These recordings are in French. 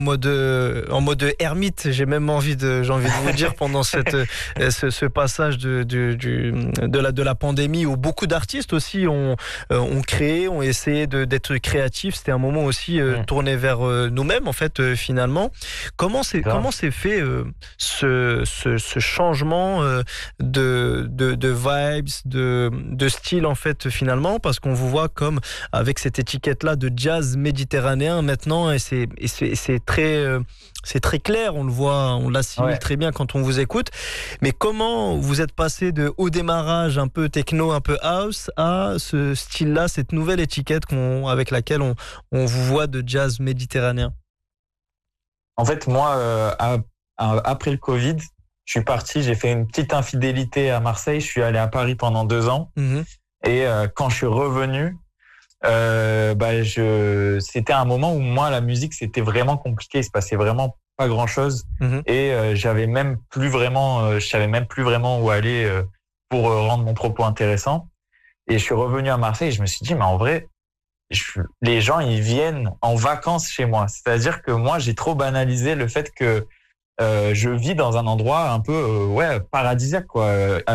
en mode ermite, j'ai envie de vous dire, pendant ce passage de la pandémie, où beaucoup d'artistes aussi ont créé, ont essayé d'être créatifs. C'était un moment aussi tourné vers nous-mêmes, en fait, finalement. Comment s'est fait ce changement de vibes, de style, en fait, finalement, parce qu'on vous voit comme avec cette étiquette-là de jazz méditerranéen maintenant, et c'est très clair, on le voit, on l'assimile très bien quand on vous écoute. Mais comment vous êtes passé au démarrage un peu techno, un peu house, à ce style-là, cette nouvelle étiquette avec laquelle on vous voit de jazz méditerranéen? En fait, moi, après le Covid, je suis parti, j'ai fait une petite infidélité à Marseille, je suis allé à Paris pendant 2 ans. Et quand je suis revenu, c'était un moment où moi, la musique, c'était vraiment compliqué, il se passait vraiment pas grand chose. Et je savais même plus vraiment où aller pour rendre mon propos intéressant. Et je suis revenu à Marseille et je me suis dit, mais en vrai, les gens, ils viennent en vacances chez moi. C'est-à-dire que moi, j'ai trop banalisé le fait que je vis dans un endroit un peu paradisiaque, quoi.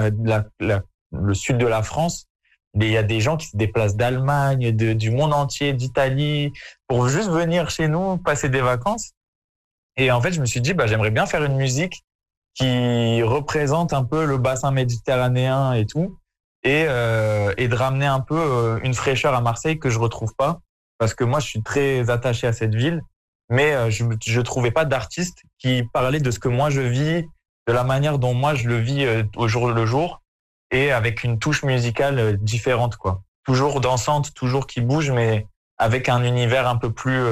Le sud de la France, il y a des gens qui se déplacent d'Allemagne, du monde entier, d'Italie, pour juste venir chez nous, passer des vacances. Et en fait, je me suis dit, j'aimerais bien faire une musique qui représente un peu le bassin méditerranéen et tout, et de ramener un peu une fraîcheur à Marseille que je retrouve pas, parce que moi, je suis très attaché à cette ville, mais je trouvais pas d'artiste qui parlait de ce que moi je vis, de la manière dont moi je le vis au jour le jour, et avec une touche musicale différente, quoi. Toujours dansante, toujours qui bouge, mais avec un univers un peu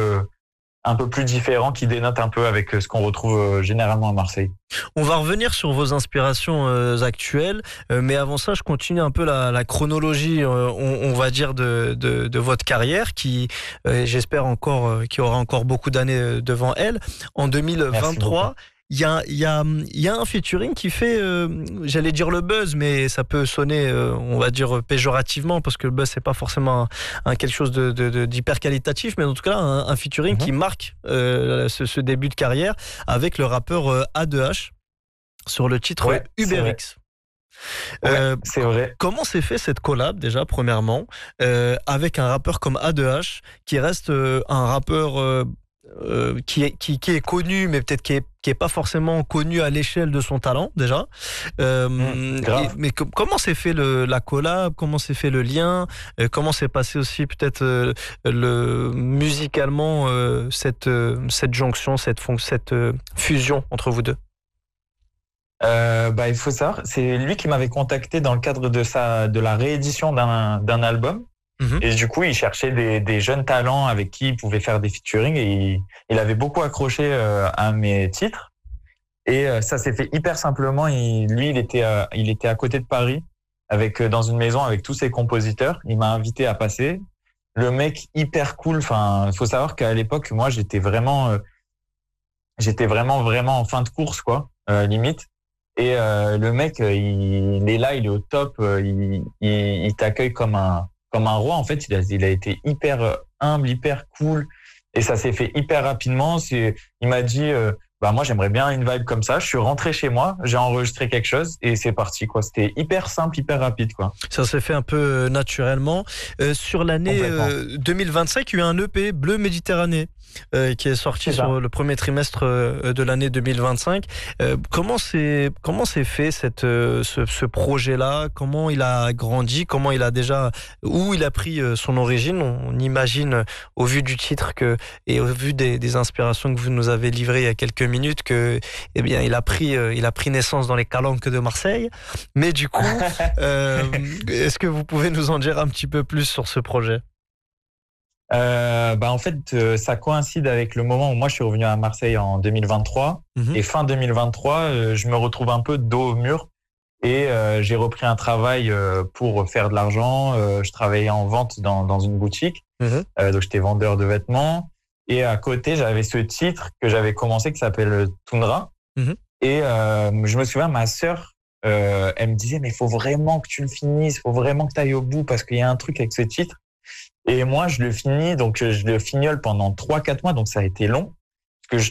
plus différent, qui dénote un peu avec ce qu'on retrouve généralement à Marseille. On va revenir sur vos inspirations actuelles, mais avant ça, je continue un peu la chronologie, on va dire, de votre carrière, qui, j'espère qui aura encore beaucoup d'années devant elle. En 2023, il y a un featuring qui fait, j'allais dire le buzz, mais ça peut sonner, on va dire, péjorativement, parce que le buzz, c'est pas forcément quelque chose d'hyper qualitatif, mais en tout cas, un featuring qui marque ce début de carrière avec le rappeur A2H sur le titre UberX. C'est vrai. Comment s'est fait cette collab, déjà, premièrement, avec un rappeur comme A2H, qui reste un rappeur qui est connu, mais peut-être qui est pas forcément connu à l'échelle de son talent, déjà. Mais comment s'est fait la collab? Comment s'est fait le lien? Comment s'est passé aussi peut-être musicalement cette jonction, cette fusion entre vous deux? Il faut savoir, c'est lui qui m'avait contacté dans le cadre de la réédition d'un album. Et du coup, il cherchait des jeunes talents avec qui il pouvait faire des featuring, et il avait beaucoup accroché à mes titres. Et ça s'est fait hyper simplement. Il était à côté de Paris, dans une maison avec tous ses compositeurs. Il m'a invité à passer. Le mec hyper cool. Enfin, faut savoir qu'à l'époque, moi, j'étais vraiment en fin de course, quoi, limite. Et le mec, il est là, il est au top. Il t'accueille comme un roi. En fait, il a été hyper humble, hyper cool, et ça s'est fait hyper rapidement. Il m'a dit, moi, j'aimerais bien une vibe comme ça. Je suis rentré chez moi, j'ai enregistré quelque chose, et c'est parti, quoi. C'était hyper simple, hyper rapide, quoi. Ça s'est fait un peu naturellement. Sur l'année 2025, il y a eu un EP, Bleu Méditerranée, qui est sorti sur le premier trimestre de l'année 2025. Comment s'est fait ce projet-là? Comment il a grandi? Où il a pris son origine? On imagine, au vu du titre et au vu des inspirations que vous nous avez livrées il y a quelques minutes, que il a pris naissance dans les calanques de Marseille. Mais du coup, est-ce que vous pouvez nous en dire un petit peu plus sur ce projet? En fait, ça coïncide avec le moment où moi je suis revenu à Marseille en 2023. Et fin 2023, je me retrouve un peu dos au mur, et j'ai repris un travail pour faire de l'argent. Je travaillais en vente dans une boutique, donc j'étais vendeur de vêtements, et à côté j'avais ce titre que j'avais commencé qui s'appelle Toundra. Et je me souviens, ma sœur, elle me disait, mais il faut vraiment que tu le finisses, il faut vraiment que tu ailles au bout, parce qu'il y a un truc avec ce titre. Et moi, je le finis, donc je le fignole pendant 3-4 mois, donc ça a été long.